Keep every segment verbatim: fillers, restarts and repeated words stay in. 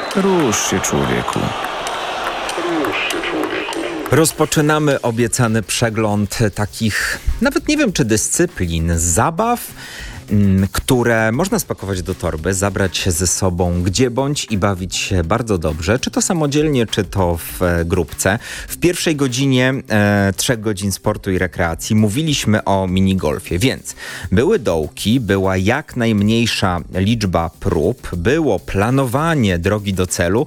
Rusz się, człowieku. Rozpoczynamy obiecany przegląd takich, nawet nie wiem czy dyscyplin, zabaw, które można spakować do torby, zabrać ze sobą gdzie bądź i bawić się bardzo dobrze, czy to samodzielnie, czy to w e, grupce. W pierwszej godzinie e, trzech godzin sportu i rekreacji mówiliśmy o minigolfie, więc były dołki, była jak najmniejsza liczba prób, było planowanie drogi do celu.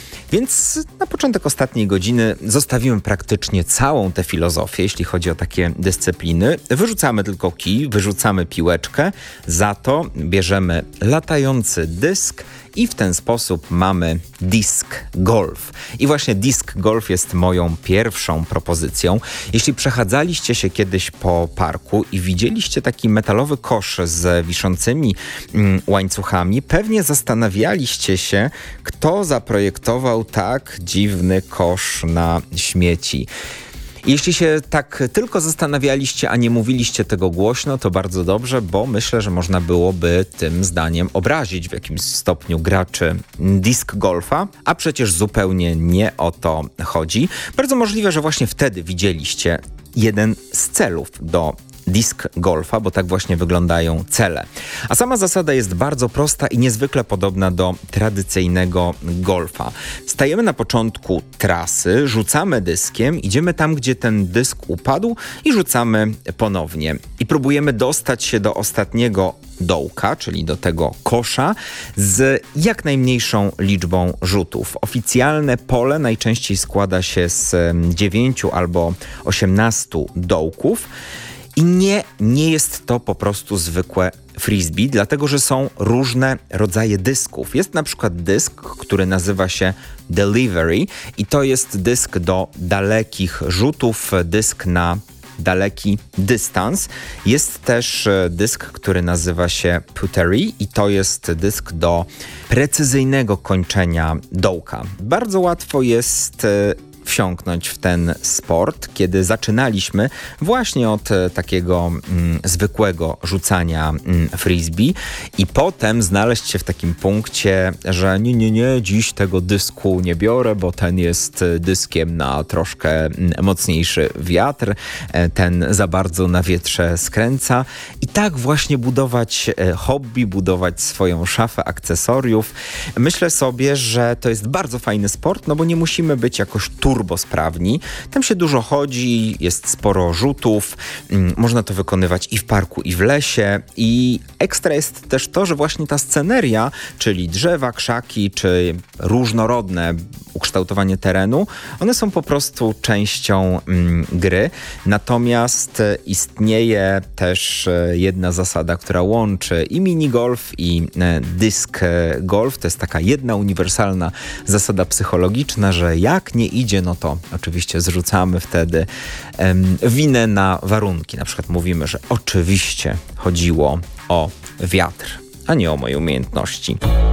Więc na początek ostatniej godziny zostawimy praktycznie całą tę filozofię, jeśli chodzi o takie dyscypliny. Wyrzucamy tylko kij, wyrzucamy piłeczkę, za to bierzemy latający dysk i w ten sposób mamy disc golf. I właśnie disc golf jest moją pierwszą propozycją. Jeśli przechadzaliście się kiedyś po parku i widzieliście taki metalowy kosz z wiszącymi mm, łańcuchami, pewnie zastanawialiście się, kto zaprojektował tak dziwny kosz na śmieci. Jeśli się tak tylko zastanawialiście, a nie mówiliście tego głośno, to bardzo dobrze, bo myślę, że można byłoby tym zdaniem obrazić w jakimś stopniu graczy disc golfa, a przecież zupełnie nie o to chodzi. Bardzo możliwe, że właśnie wtedy widzieliście jeden z celów do disc golfa, bo tak właśnie wyglądają cele. A sama zasada jest bardzo prosta i niezwykle podobna do tradycyjnego golfa. Stajemy na początku trasy, rzucamy dyskiem, idziemy tam, gdzie ten dysk upadł i rzucamy ponownie. I próbujemy dostać się do ostatniego dołka, czyli do tego kosza, z jak najmniejszą liczbą rzutów. Oficjalne pole najczęściej składa się z dziewięciu albo osiemnastu dołków. I nie, nie jest to po prostu zwykłe frisbee, dlatego że są różne rodzaje dysków. Jest na przykład dysk, który nazywa się delivery i to jest dysk do dalekich rzutów, dysk na daleki dystans. Jest też dysk, który nazywa się puttery i to jest dysk do precyzyjnego kończenia dołka. Bardzo łatwo jest wsiąknąć w ten sport, kiedy zaczynaliśmy właśnie od e, takiego mm, zwykłego rzucania mm, frisbee i potem znaleźć się w takim punkcie, że nie, nie, nie, dziś tego dysku nie biorę, bo ten jest dyskiem na troszkę mm, mocniejszy wiatr, e, ten za bardzo na wietrze skręca i tak właśnie budować e, hobby, budować swoją szafę akcesoriów. Myślę sobie, że to jest bardzo fajny sport, no bo nie musimy być jakoś turbosprawni. Tam się dużo chodzi, jest sporo rzutów, mm, można to wykonywać i w parku, i w lesie. I ekstra jest też to, że właśnie ta sceneria, czyli drzewa, krzaki, czy różnorodne ukształtowanie terenu, one są po prostu częścią mm, gry. Natomiast e, istnieje też e, jedna zasada, która łączy i minigolf, i e, disc e, golf. To jest taka jedna uniwersalna zasada psychologiczna, że jak nie idzie, no to oczywiście zrzucamy wtedy em, winę na warunki. Na przykład mówimy, że oczywiście chodziło o wiatr, a nie o moje umiejętności.